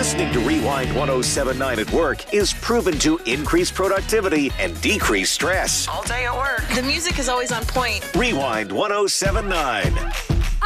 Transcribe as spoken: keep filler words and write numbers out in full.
Listening to Rewind one oh seven point nine at work is proven to increase productivity and decrease stress. All day at work. The music is always on point. Rewind one oh seven point nine.